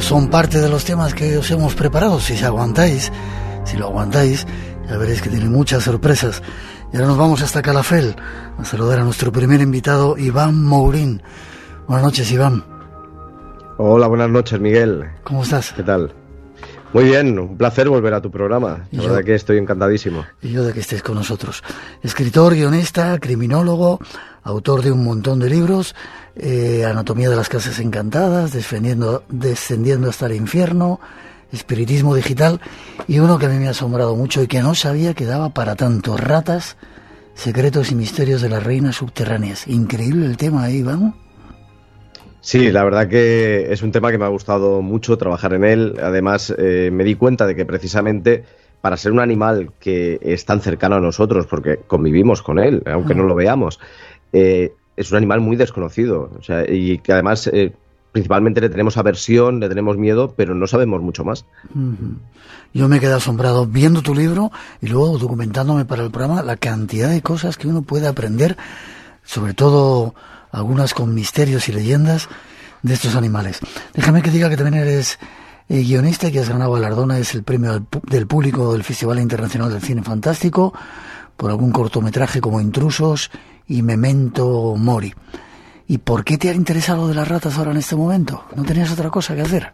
pues son parte de los temas que os hemos preparado. Si lo aguantáis, ya veréis que tiene muchas sorpresas. Y ahora nos vamos hasta Calafell a saludar a nuestro primer invitado, Iván Mourín. Buenas noches, Iván. Hola, buenas noches, Miguel. ¿Cómo estás? ¿Qué tal? Muy bien, un placer volver a tu programa. La verdad que estoy encantadísimo. Y yo de que estés con nosotros. Escritor, guionista, criminólogo, autor de un montón de libros, Anatomía de las Casas Encantadas, Descendiendo hasta el Infierno, Espiritismo Digital, y uno que a mí me ha asombrado mucho y que no sabía que daba para tanto: Ratas, Secretos y Misterios de las Reinas Subterráneas. Increíble el tema ahí, Iván. Sí, la verdad que es un tema que me ha gustado mucho trabajar en él. Además, me di cuenta de que precisamente para ser un animal que es tan cercano a nosotros, porque convivimos con él, aunque no lo veamos, es un animal muy desconocido. O sea, y que además principalmente le tenemos aversión, le tenemos miedo, pero no sabemos mucho más. Yo me quedé asombrado viendo tu libro y luego documentándome para el programa la cantidad de cosas que uno puede aprender, sobre todo algunas con misterios y leyendas de estos animales. Déjame que diga que también eres guionista y que has ganado galardones, el premio del público del Festival Internacional del Cine Fantástico por algún cortometraje como Intrusos y Memento Mori. ¿Y por qué te ha interesado de las ratas ahora en este momento? ¿No tenías otra cosa que hacer?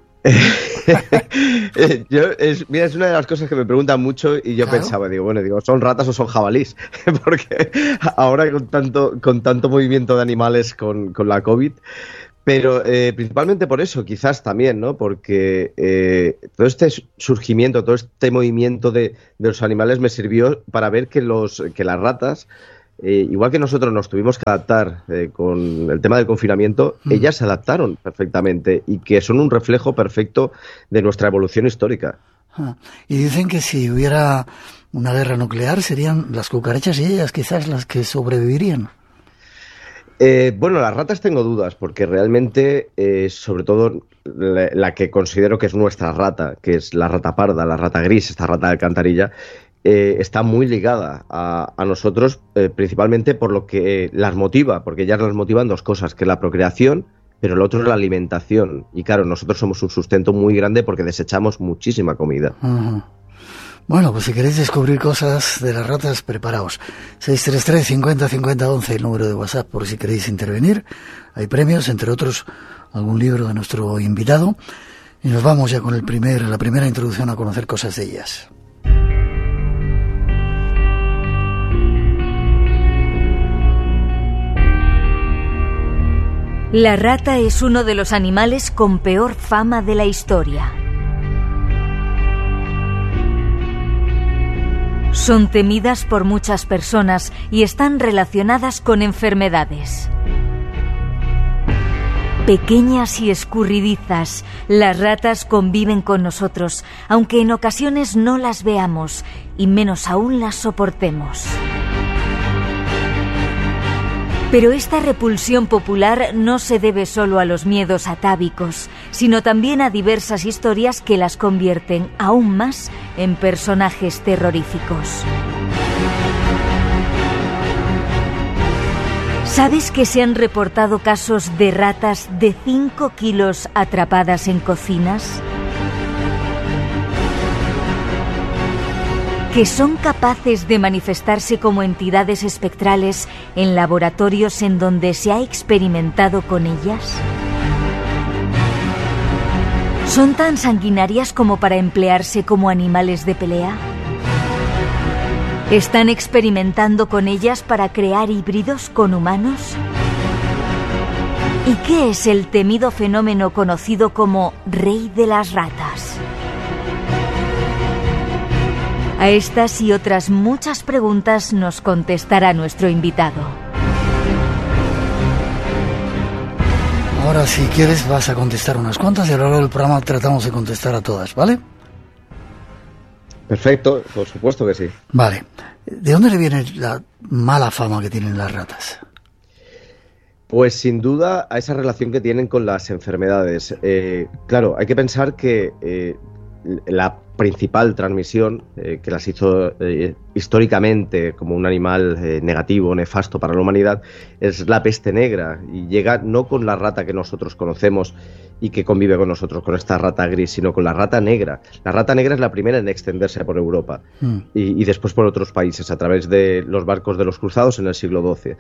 Mira, es una de las cosas que me preguntan mucho y yo pensaba, digo, ¿son ratas o son jabalís? Porque ahora con tanto movimiento de animales con la COVID, pero principalmente por eso, quizás también, ¿no? Porque todo este surgimiento, todo este movimiento de los animales me sirvió para ver que las ratas, igual que nosotros nos tuvimos que adaptar con el tema del confinamiento, ellas se adaptaron perfectamente y que son un reflejo perfecto de nuestra evolución histórica. Y dicen que si hubiera una guerra nuclear serían las cucarachas y ellas quizás las que sobrevivirían. Bueno, las ratas tengo dudas, porque realmente, sobre todo la que considero que es nuestra rata, que es la rata parda, la rata gris, esta rata de alcantarilla, está muy ligada a nosotros, principalmente por lo que las motiva, porque ellas las motivan dos cosas, que es la procreación, pero el otro es la alimentación. Y claro, nosotros somos un sustento muy grande porque desechamos muchísima comida. Bueno, pues si queréis descubrir cosas de las ratas, preparaos. 633 50 50 11, el número de WhatsApp, por si queréis intervenir. Hay premios, entre otros, algún libro de nuestro invitado. Y nos vamos ya con la primera introducción a conocer cosas de ellas. La rata es uno de los animales con peor fama de la historia. Son temidas por muchas personas y están relacionadas con enfermedades. Pequeñas y escurridizas, las ratas conviven con nosotros, aunque en ocasiones no las veamos y menos aún las soportemos. Pero esta repulsión popular no se debe solo a los miedos atávicos, sino también a diversas historias que las convierten aún más en personajes terroríficos. ¿Sabes que se han reportado casos de ratas de 5 kilos atrapadas en cocinas? Que son capaces de manifestarse como entidades espectrales en laboratorios en donde se ha experimentado con ellas. ¿Son tan sanguinarias como para emplearse como animales de pelea? ¿Están experimentando con ellas para crear híbridos con humanos? ¿Y qué es el temido fenómeno conocido como Rey de las Ratas? A estas y otras muchas preguntas nos contestará nuestro invitado. Ahora, si quieres, vas a contestar unas cuantas y a lo largo del programa tratamos de contestar a todas, ¿vale? Perfecto, por supuesto que sí. Vale. ¿De dónde le viene la mala fama que tienen las ratas? Pues sin duda a esa relación que tienen con las enfermedades. Claro, hay que pensar que la principal transmisión, que las hizo históricamente como un animal negativo, nefasto para la humanidad, es la peste negra, y llega no con la rata que nosotros conocemos y que convive con nosotros, con esta rata gris, sino con la rata negra. La rata negra es la primera en extenderse por Europa y después por otros países a través de los barcos de los cruzados en el siglo XII.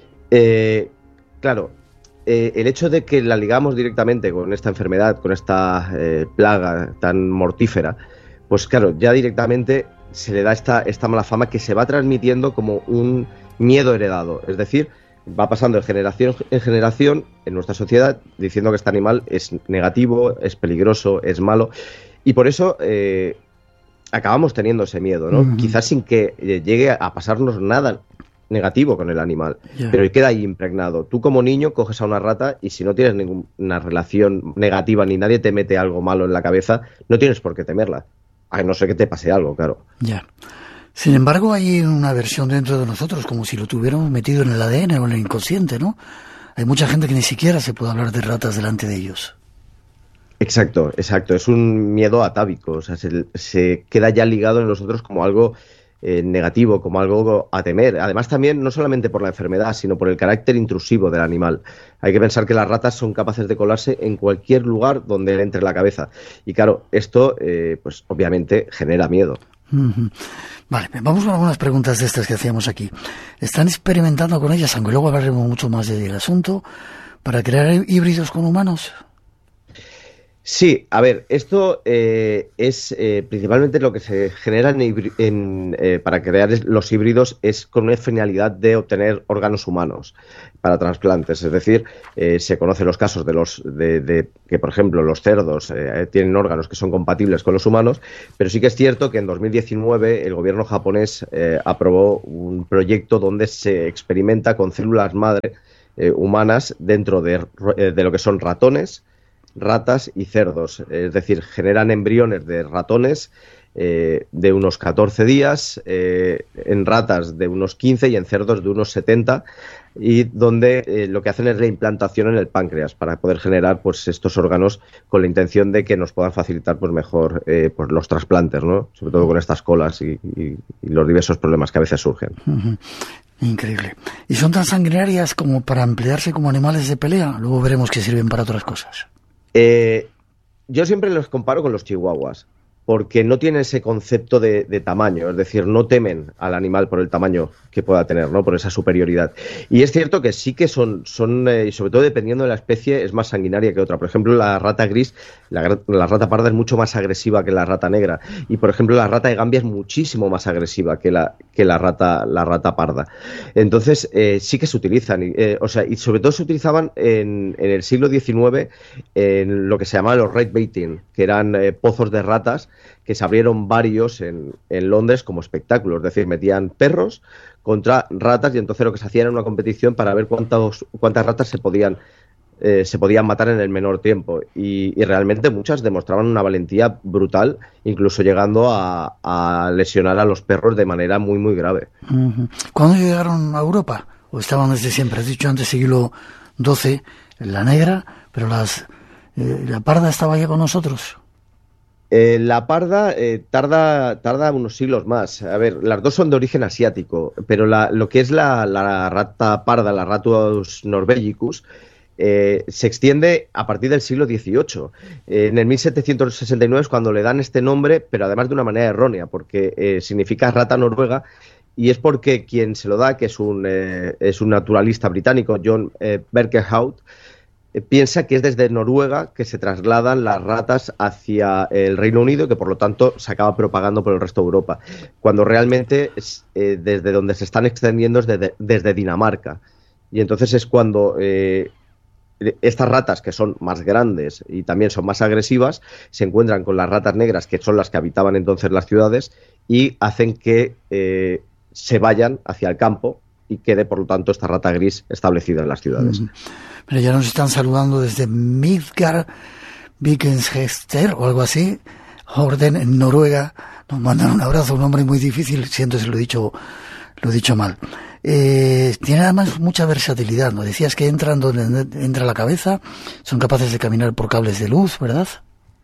Claro, el hecho de que la ligamos directamente con esta enfermedad, con esta plaga tan mortífera, pues claro, ya directamente se le da esta mala fama que se va transmitiendo como un miedo heredado. Es decir, va pasando de generación en generación en nuestra sociedad diciendo que este animal es negativo, es peligroso, es malo, y por eso acabamos teniendo ese miedo, ¿no? Quizás sin que llegue a pasarnos nada negativo con el animal, pero queda ahí impregnado. Tú como niño coges a una rata y si no tienes ninguna relación negativa ni nadie te mete algo malo en la cabeza, no tienes por qué temerla, a no ser que te pase algo, claro. Ya. Sin embargo, hay una versión dentro de nosotros, como si lo tuviéramos metido en el ADN o en el inconsciente, ¿no? Hay mucha gente que ni siquiera se puede hablar de ratas delante de ellos. Exacto. Es un miedo atávico, o sea, se queda ya ligado en nosotros como algo negativo, como algo a temer. Además también, no solamente por la enfermedad, sino por el carácter intrusivo del animal. Hay que pensar que las ratas son capaces de colarse en cualquier lugar donde le entre la cabeza. Y claro, esto, pues obviamente genera miedo. Vale, vamos con algunas preguntas de estas que hacíamos aquí. ¿Están experimentando con ellas, aunque luego hablaremos mucho más del asunto, para crear híbridos con humanos? Sí, a ver, esto es principalmente lo que se genera para crear los híbridos es con una finalidad de obtener órganos humanos para trasplantes. Es decir, se conocen los casos de que, por ejemplo, los cerdos tienen órganos que son compatibles con los humanos, pero sí que es cierto que en 2019 el gobierno japonés aprobó un proyecto donde se experimenta con células madre humanas dentro de lo que son ratones, ratas y cerdos, es decir, generan embriones de ratones de unos 14 días, en ratas de unos 15 y en cerdos de unos 70, y donde lo que hacen es la implantación en el páncreas para poder generar pues estos órganos con la intención de que nos puedan facilitar pues mejor pues los trasplantes, ¿no? Sobre todo con estas colas y los diversos problemas que a veces surgen. Increíble. ¿Y son tan sanguinarias como para emplearse como animales de pelea? Luego veremos que sirven para otras cosas. Yo siempre los comparo con los chihuahuas, porque no tienen ese concepto de tamaño, es decir, no temen al animal por el tamaño que pueda tener, ¿no? Por esa superioridad. Y es cierto que sí que son y sobre todo dependiendo de la especie, es más sanguinaria que otra. Por ejemplo, la rata gris, la rata parda es mucho más agresiva que la rata negra. Y, por ejemplo, la rata de Gambia es muchísimo más agresiva que la rata parda. Entonces, sí que se utilizan. Y sobre todo se utilizaban en el siglo XIX en lo que se llamaba los raid baiting, que eran pozos de ratas que se abrieron varios en Londres como espectáculo, es decir, metían perros contra ratas y entonces lo que se hacía era una competición para ver cuántas ratas se podían matar en el menor tiempo y realmente muchas demostraban una valentía brutal, incluso llegando a lesionar a los perros de manera muy muy grave. ¿Cuándo llegaron a Europa? ¿O estaban desde siempre? Has dicho antes siglo XII, la negra, pero la parda estaba ya con nosotros. La parda tarda unos siglos más. A ver, las dos son de origen asiático, pero lo que es la rata parda, la Ratus norvegicus, se extiende a partir del siglo XVIII. En el 1769 es cuando le dan este nombre, pero además de una manera errónea, porque significa rata noruega, y es porque quien se lo da, que es un naturalista británico, John Berkerhout, piensa que es desde Noruega que se trasladan las ratas hacia el Reino Unido y que por lo tanto se acaba propagando por el resto de Europa, cuando realmente desde donde se están extendiendo es desde Dinamarca. Y entonces es cuando estas ratas, que son más grandes y también son más agresivas, se encuentran con las ratas negras, que son las que habitaban entonces las ciudades, y hacen que se vayan hacia el campo y quede, por lo tanto, esta rata gris establecida en las ciudades. Pero ya nos están saludando desde Midgard Vikingshester o algo así, Horden, en Noruega. Nos mandan un abrazo, un nombre muy difícil, siento si lo he dicho mal. Tiene además mucha versatilidad, ¿no? Decías que entran donde entra la cabeza, son capaces de caminar por cables de luz, ¿verdad?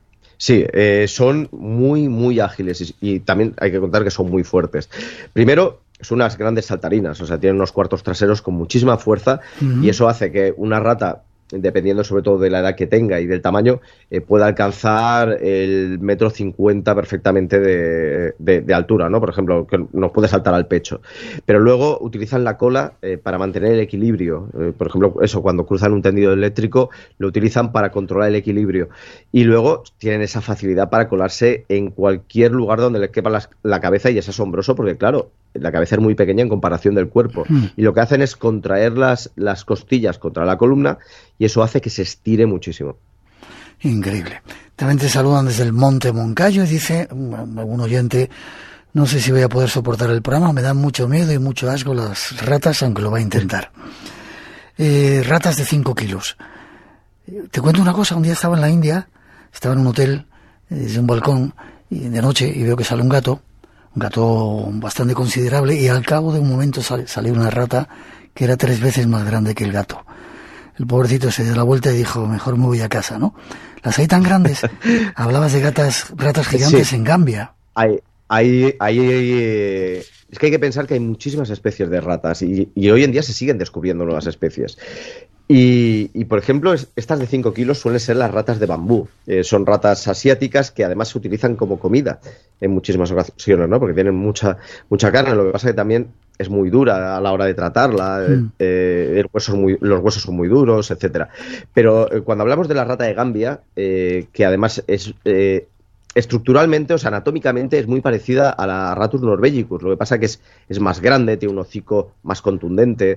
Sí, son muy, muy ágiles y también hay que contar que son muy fuertes. Primero, son unas grandes saltarinas, o sea, tienen unos cuartos traseros con muchísima fuerza y eso hace que una rata, dependiendo sobre todo de la edad que tenga y del tamaño, pueda alcanzar el 1,50 m perfectamente de altura, ¿no? Por ejemplo, que nos puede saltar al pecho. Pero luego utilizan la cola para mantener el equilibrio. Por ejemplo, eso, cuando cruzan un tendido eléctrico, lo utilizan para controlar el equilibrio. Y luego tienen esa facilidad para colarse en cualquier lugar donde les quepa la cabeza, y es asombroso porque, claro, la cabeza es muy pequeña en comparación del cuerpo. Y lo que hacen es contraer las costillas contra la columna, y eso hace que se estire muchísimo. Increíble. También te saludan desde el Monte Moncayo y dice algún oyente: no sé si voy a poder soportar el programa, me dan mucho miedo y mucho asco las ratas, aunque lo va a intentar. Ratas de 5 kilos. Te cuento una cosa, un día estaba en la India, estaba en un hotel, desde un balcón, y de noche, y veo que sale un gato bastante considerable, y al cabo de un momento salió una rata que era 3 veces más grande que el gato. El pobrecito se dio la vuelta y dijo: mejor me voy a casa, ¿no? Las hay tan grandes. Hablabas de ratas gigantes, sí. En Gambia. Es que hay que pensar que hay muchísimas especies de ratas y hoy en día se siguen descubriendo nuevas especies. Y por ejemplo, estas de 5 kilos suelen ser las ratas de bambú. Son ratas asiáticas que además se utilizan como comida en muchísimas ocasiones, ¿no? Porque tienen mucha carne. Lo que pasa es que también es muy dura a la hora de tratarla. Los huesos son muy duros, etcétera. Pero cuando hablamos de la rata de Gambia, que además es estructuralmente, o sea, anatómicamente es muy parecida a la Ratus norvegicus. Lo que pasa es que es más grande, tiene un hocico más contundente.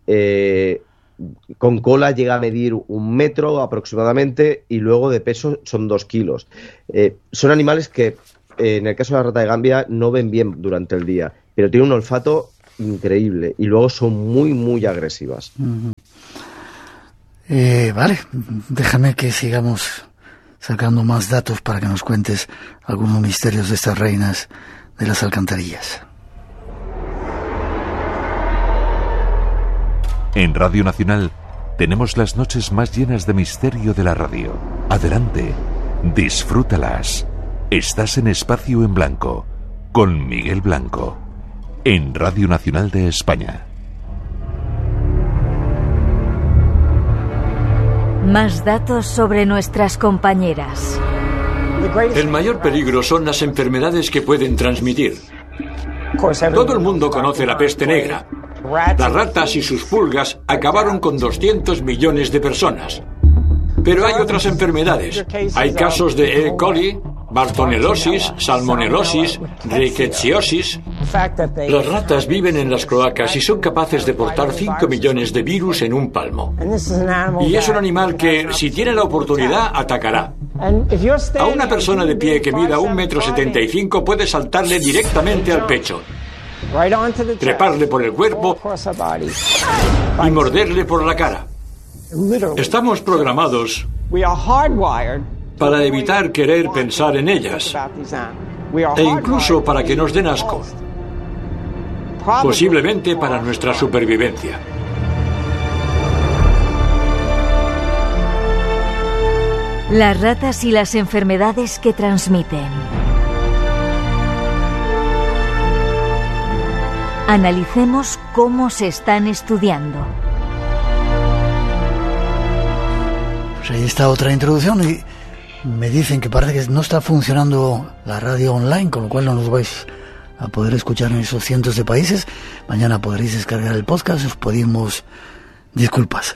Con cola llega a medir 1 metro aproximadamente, y luego de peso son 2 kilos. Son animales que, en el caso de la rata de Gambia, no ven bien durante el día, pero tienen un olfato increíble y luego son muy, muy agresivas. Uh-huh. Vale, déjame que sigamos sacando más datos para que nos cuentes algunos misterios de estas reinas de las alcantarillas. En Radio Nacional tenemos las noches más llenas de misterio de la radio. Adelante, disfrútalas. Estás en Espacio en Blanco, con Miguel Blanco, en Radio Nacional de España. Más datos sobre nuestras compañeras. El mayor peligro son las enfermedades que pueden transmitir. Todo el mundo conoce la peste negra. Las ratas y sus pulgas acabaron con 200 millones de personas. Pero hay otras enfermedades. Hay casos de E. coli, bartonelosis, salmonelosis, rickettsiosis. Las ratas viven en las cloacas y son capaces de portar 5 millones de virus en un palmo. Y es un animal que, si tiene la oportunidad, atacará. A una persona de pie que mida 1,75 m puede saltarle directamente al pecho, treparle por el cuerpo y morderle por la cara. Estamos programados para evitar querer pensar en ellas, e incluso para que nos den asco, posiblemente para nuestra supervivencia. Las ratas y las enfermedades que transmiten. Analicemos cómo se están estudiando. Pues ahí está otra introducción, y me dicen que parece que no está funcionando la radio online, con lo cual no nos vais a poder escuchar en esos cientos de países. Mañana podréis descargar el podcast, os pedimos disculpas.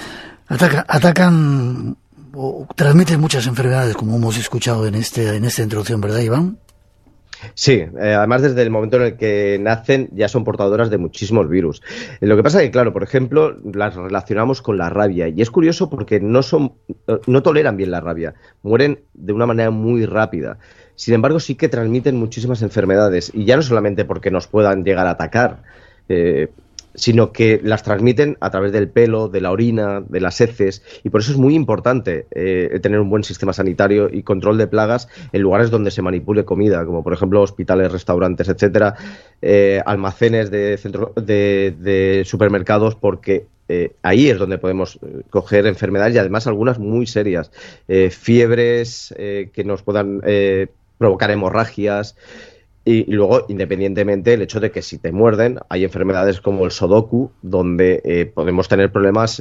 Atacan o transmiten muchas enfermedades, como hemos escuchado en esta introducción, ¿verdad, Iván? Sí, además desde el momento en el que nacen ya son portadoras de muchísimos virus. Lo que pasa es que, claro, por ejemplo, las relacionamos con la rabia, y es curioso porque no toleran bien la rabia, mueren de una manera muy rápida. Sin embargo, sí que transmiten muchísimas enfermedades, y ya no solamente porque nos puedan llegar a atacar, sino que las transmiten a través del pelo, de la orina, de las heces, y por eso es muy importante tener un buen sistema sanitario y control de plagas en lugares donde se manipule comida, como por ejemplo hospitales, restaurantes, etcétera, almacenes de supermercados, porque ahí es donde podemos coger enfermedades y además algunas muy serias, fiebres que nos puedan provocar hemorragias. Y luego, independientemente, el hecho de que si te muerden, hay enfermedades como el Sodoku, donde podemos tener problemas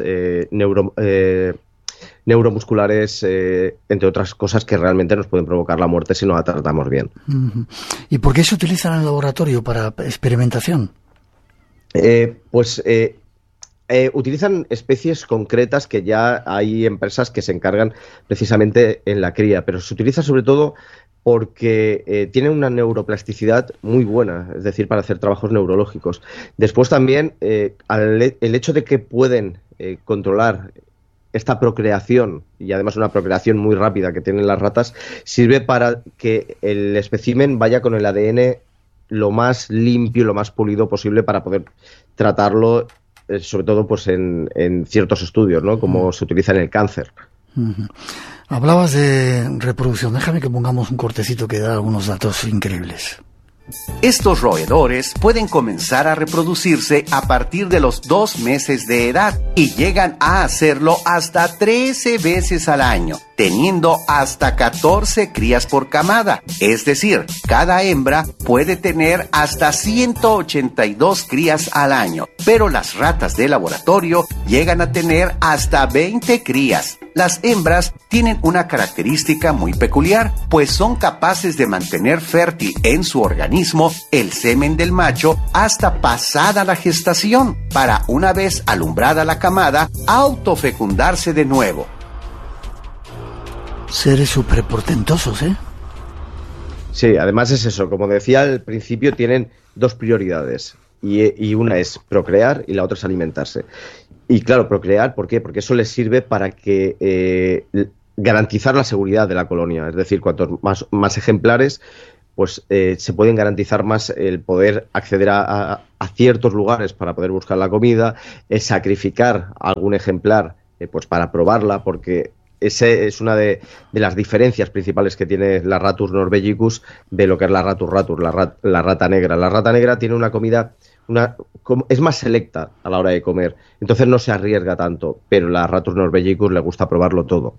neuromusculares, entre otras cosas que realmente nos pueden provocar la muerte si no la tratamos bien. ¿Y por qué se utilizan en el laboratorio para experimentación? Utilizan especies concretas que ya hay empresas que se encargan precisamente en la cría, pero se utiliza sobre todo porque tienen una neuroplasticidad muy buena, es decir, para hacer trabajos neurológicos. Después también, el hecho de que pueden controlar esta procreación, y además una procreación muy rápida que tienen las ratas, sirve para que el espécimen vaya con el ADN lo más limpio, lo más pulido posible para poder tratarlo, sobre todo pues en ciertos estudios, ¿no? Como se utiliza en el cáncer. Hablabas de reproducción. Déjame que pongamos un cortecito que da algunos datos increíbles. Estos roedores pueden comenzar a reproducirse a partir de los 2 meses de edad y llegan a hacerlo hasta 13 veces al año, teniendo hasta 14 crías por camada. Es decir, cada hembra puede tener hasta 182 crías al año, pero las ratas de laboratorio llegan a tener hasta 20 crías. Las hembras tienen una característica muy peculiar, pues son capaces de mantener fértil en su organismo el semen del macho hasta pasada la gestación, para una vez alumbrada la camada, autofecundarse de nuevo. Seres superportentosos, ¿eh? Sí, además es eso, como decía al principio, tienen 2 prioridades, y una es procrear y la otra es alimentarse. Y claro, procrear, ¿por qué? Porque eso les sirve para que garantizar la seguridad de la colonia. Es decir, cuantos más ejemplares, pues se pueden garantizar más el poder acceder a ciertos lugares para poder buscar la comida, sacrificar algún ejemplar pues para probarla, porque esa es una de las diferencias principales que tiene la Ratus norvegicus de lo que es la Ratus ratus, la rata negra. La rata negra tiene una comida... es más selecta a la hora de comer, entonces no se arriesga tanto, pero la Ratus norvegicus le gusta probarlo todo.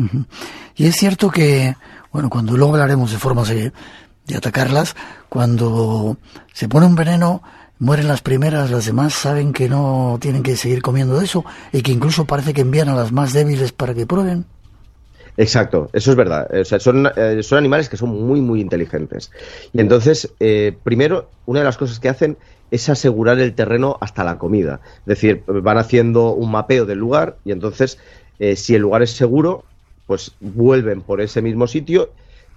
Y es cierto que, bueno, cuando luego hablaremos de formas de atacarlas, cuando se pone un veneno, mueren las primeras, las demás saben que no tienen que seguir comiendo de eso, y que incluso parece que envían a las más débiles para que prueben. Exacto, eso es verdad. O sea, son animales que son muy, muy inteligentes. Y entonces, primero, una de las cosas que hacen es asegurar el terreno hasta la comida. Es decir, van haciendo un mapeo del lugar y entonces, si el lugar es seguro, pues vuelven por ese mismo sitio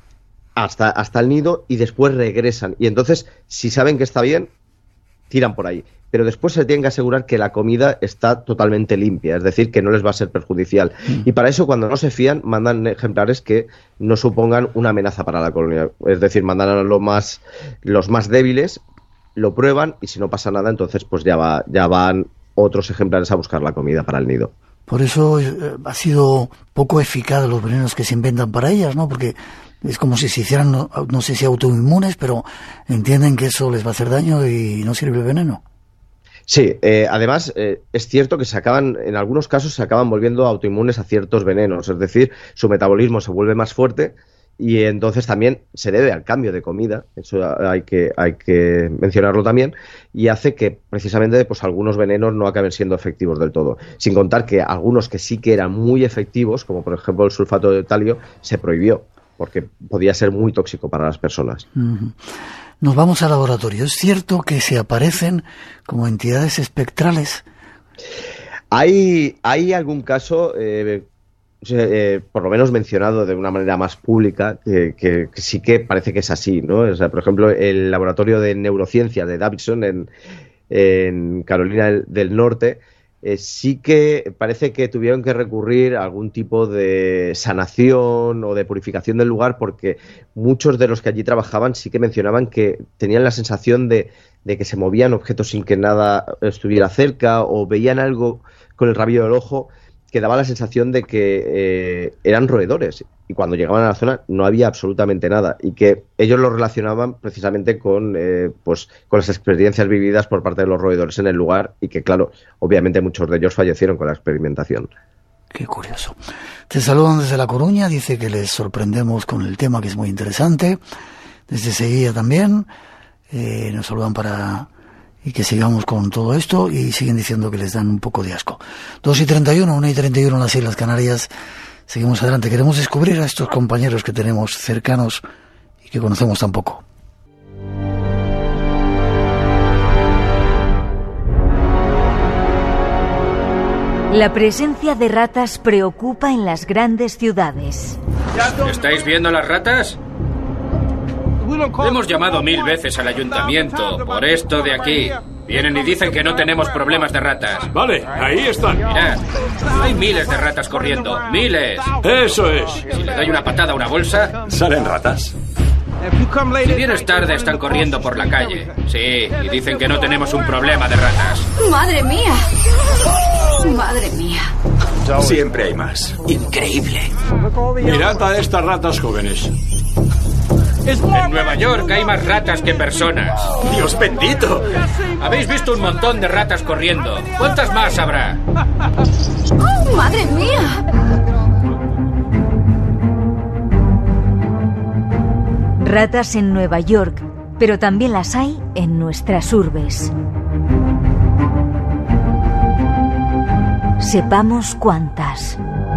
hasta el nido y después regresan. Y entonces, si saben que está bien, tiran por ahí. Pero después se tienen que asegurar que la comida está totalmente limpia, es decir, que no les va a ser perjudicial. Y para eso, cuando no se fían, mandan ejemplares que no supongan una amenaza para la colonia. Es decir, mandan a los más débiles, lo prueban y si no pasa nada, entonces pues ya van otros ejemplares a buscar la comida para el nido. Por eso ha sido poco eficaz los venenos que se inventan para ellas, ¿no? Porque es como si se hicieran, no sé si autoinmunes, pero entienden que eso les va a hacer daño y no sirve el veneno. Sí, además es cierto que en algunos casos se acaban volviendo autoinmunes a ciertos venenos, es decir, su metabolismo se vuelve más fuerte y entonces también se debe al cambio de comida, eso hay que mencionarlo también, y hace que precisamente pues algunos venenos no acaben siendo efectivos del todo, sin contar que algunos que sí que eran muy efectivos, como por ejemplo el sulfato de talio, se prohibió porque podía ser muy tóxico para las personas. Uh-huh. Nos vamos al laboratorio. ¿Es cierto que se aparecen como entidades espectrales? Hay algún caso, por lo menos mencionado de una manera más pública, que sí que parece que es así, ¿no? O sea, por ejemplo, el laboratorio de neurociencia de Davidson en Carolina del Norte, sí que parece que tuvieron que recurrir a algún tipo de sanación o de purificación del lugar, porque muchos de los que allí trabajaban sí que mencionaban que tenían la sensación de que se movían objetos sin que nada estuviera cerca, o veían algo con el rabillo del ojo que daba la sensación de que eran roedores, y cuando llegaban a la zona no había absolutamente nada, y que ellos lo relacionaban precisamente con las experiencias vividas por parte de los roedores en el lugar, y que claro, obviamente muchos de ellos fallecieron con la experimentación. Qué curioso. Te saludan desde La Coruña, dice que les sorprendemos con el tema, que es muy interesante. Desde Sevilla también nos saludan y que sigamos con todo esto, y siguen diciendo que les dan un poco de asco. 2:31, 1:31 en las Islas Canarias. Seguimos adelante. Queremos descubrir a estos compañeros que tenemos cercanos y que conocemos tan poco. La presencia de ratas preocupa en las grandes ciudades. ¿Estáis viendo las ratas? Hemos llamado 1000 veces al ayuntamiento por esto de aquí. Vienen y dicen que no tenemos problemas de ratas. Vale, ahí están. Mirad, hay miles de ratas corriendo. ¡Miles! Eso es. Si le doy una patada a una bolsa... ¿Salen ratas? Si vienes tarde, están corriendo por la calle. Sí, y dicen que no tenemos un problema de ratas. ¡Madre mía! ¡Madre mía! Siempre hay más. Increíble. Mirad a estas ratas jóvenes. En Nueva York hay más ratas que personas. ¡Dios bendito! Habéis visto un montón de ratas corriendo. ¿Cuántas más habrá? ¡Oh, madre mía! Ratas en Nueva York, pero también las hay en nuestras urbes. Sepamos cuántas.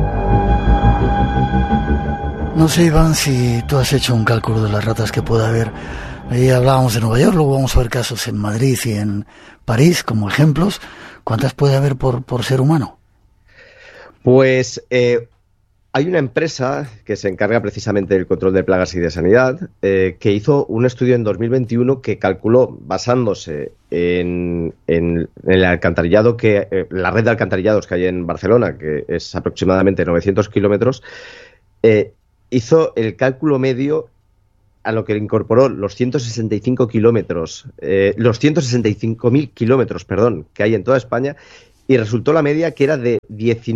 No sé, Iván, si tú has hecho un cálculo de las ratas que pueda haber. Ahí hablábamos de Nueva York, luego vamos a ver casos en Madrid y en París como ejemplos. ¿Cuántas puede haber por ser humano? Pues hay una empresa que se encarga precisamente del control de plagas y de sanidad, que hizo un estudio en 2021 que calculó, basándose en el alcantarillado la red de alcantarillados que hay en Barcelona, que es aproximadamente 900 kilómetros, hizo el cálculo medio a lo que incorporó los 165 kilómetros, los 165.000 kilómetros, que hay en toda España, y resultó la media que era de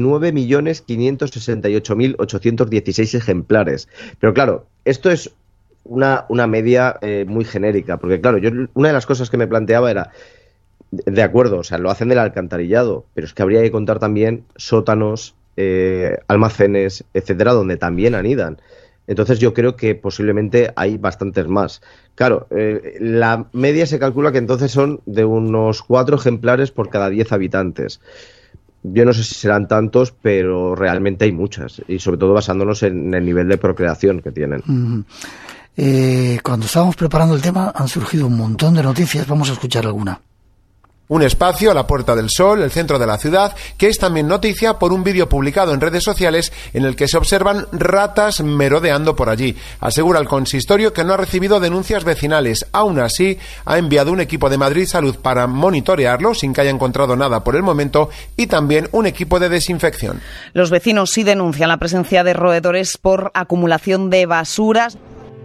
19.568.816 ejemplares. Pero claro, esto es una media muy genérica, porque claro, yo una de las cosas que me planteaba era, de acuerdo, o sea, lo hacen del alcantarillado, pero es que habría que contar también sótanos, almacenes, etcétera, donde también anidan. Entonces yo creo que posiblemente hay bastantes más. Claro, la media se calcula que entonces son de unos 4 ejemplares por cada 10 habitantes. Yo no sé si serán tantos, pero realmente hay muchas, y sobre todo basándonos en el nivel de procreación que tienen. Cuando estábamos preparando el tema han surgido un montón de noticias, vamos a escuchar alguna. Un espacio a la Puerta del Sol, el centro de la ciudad, que es también noticia por un vídeo publicado en redes sociales en el que se observan ratas merodeando por allí. Asegura el consistorio que no ha recibido denuncias vecinales. Aún así, ha enviado un equipo de Madrid Salud para monitorearlo, sin que haya encontrado nada por el momento, y también un equipo de desinfección. Los vecinos sí denuncian la presencia de roedores por acumulación de basuras.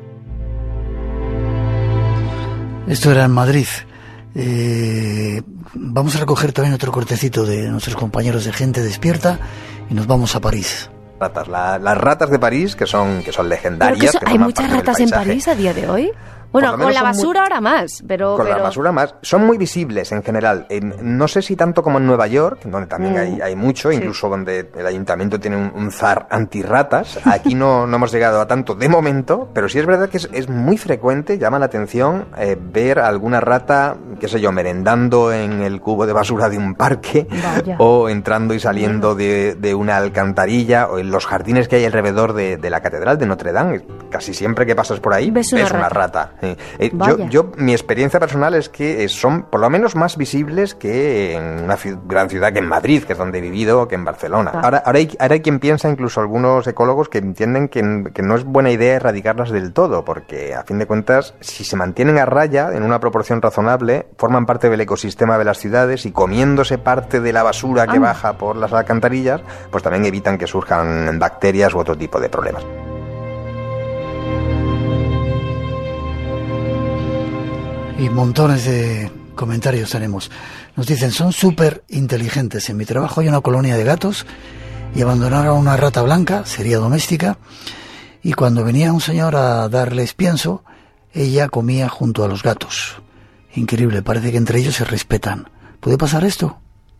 Esto era en Madrid. Vamos a recoger también otro cortecito de nuestros compañeros de Gente Despierta y nos vamos a París. Las ratas de París, que son legendarias. ¿Hay muchas ratas en París a día de hoy? Bueno, con la basura ahora más, pero... Con la basura más. Son muy visibles en general. No sé si tanto como en Nueva York, donde también hay mucho, incluso donde el ayuntamiento tiene un zar antirratas. Aquí no hemos llegado a tanto de momento, pero sí es verdad que es muy frecuente, llama la atención ver a alguna rata, qué sé yo, merendando en el cubo de basura de un parque. Vaya. O entrando y saliendo de una alcantarilla, o en los jardines que hay alrededor de la Catedral de Notre Dame. Casi siempre que pasas por ahí ves una rata. Mi experiencia personal es que son por lo menos más visibles que en una gran ciudad, que en Madrid, que es donde he vivido, que en Barcelona. Ahora hay quien piensa, incluso algunos ecólogos, que entienden que no es buena idea erradicarlas del todo, porque a fin de cuentas, si se mantienen a raya en una proporción razonable, forman parte del ecosistema de las ciudades, y comiéndose parte de la basura que baja por las alcantarillas, pues también evitan que surjan bacterias u otro tipo de problemas. Y montones de comentarios tenemos. Nos dicen, son súper inteligentes. En mi trabajo hay una colonia de gatos y abandonaron una rata blanca, sería doméstica, y cuando venía un señor a darles pienso, ella comía junto a los gatos. Increíble, parece que entre ellos se respetan. ¿Puede pasar esto?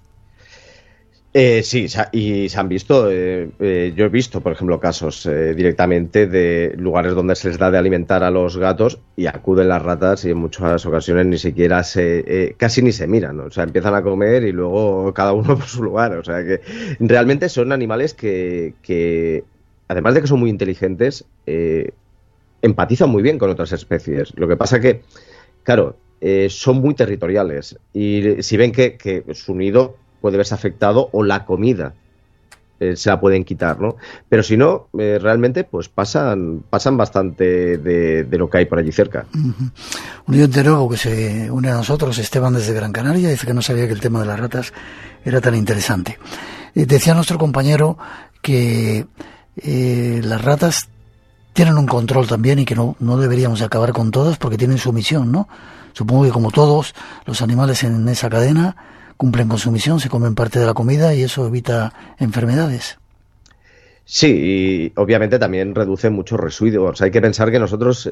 Sí, y se han visto, yo he visto, por ejemplo, casos directamente de lugares donde se les da de alimentar a los gatos y acuden las ratas y en muchas ocasiones ni siquiera casi ni se miran, ¿no? O sea, empiezan a comer y luego cada uno por su lugar. O sea, que realmente son animales que además de que son muy inteligentes, empatizan muy bien con otras especies. Lo que pasa que, claro, son muy territoriales y si ven que su nido puede verse afectado o la comida se la pueden quitar, ¿no? Pero si no, realmente pues pasan bastante de lo que hay por allí cerca. Uh-huh. Un oyente nuevo que se une a nosotros, Esteban desde Gran Canaria, dice que no sabía que el tema de las ratas era tan interesante. Decía nuestro compañero que las ratas tienen un control también y que no deberíamos acabar con todas porque tienen su misión, ¿no? Supongo que como todos los animales en esa cadena cumplen con su misión, se comen parte de la comida y eso evita enfermedades. Sí, y obviamente también reduce muchos residuos. Hay que pensar que nosotros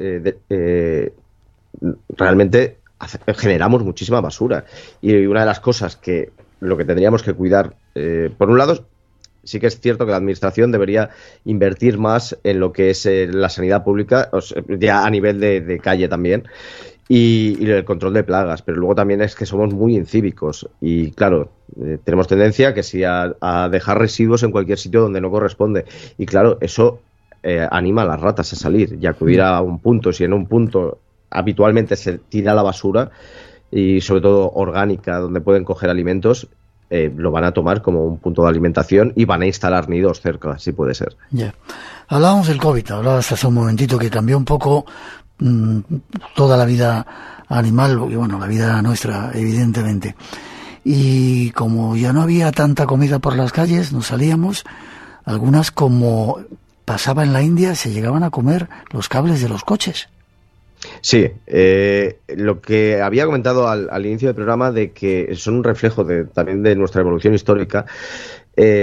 realmente generamos muchísima basura. Y una de las cosas que lo que tendríamos que cuidar, por un lado, sí que es cierto que la administración debería invertir más en lo que es la sanidad pública, ya a nivel de calle también, y el control de plagas, pero luego también es que somos muy incívicos y claro, tenemos tendencia que sí a dejar residuos en cualquier sitio donde no corresponde y claro, eso anima a las ratas a salir y acudir a un punto. Si en un punto habitualmente se tira la basura y sobre todo orgánica donde pueden coger alimentos, lo van a tomar como un punto de alimentación y van a instalar nidos cerca, si puede ser. Ya. Hablábamos del COVID, hablabas hace un momentito que cambió un poco toda la vida animal y bueno, la vida nuestra, evidentemente. Y como ya no había tanta comida por las calles, nos salíamos, algunas como pasaba en la India, se llegaban a comer los cables de los coches. Sí, lo que había comentado al inicio del programa de que son un reflejo también de nuestra evolución histórica.